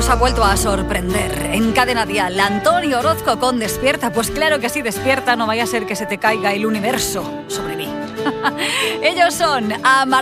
nos ha vuelto a sorprender. En Cadena Dial, Antonio Orozco con Despierta. Pues claro que sí, despierta, no vaya a ser que se te caiga el universo sobre mí. Ellos son Amarantha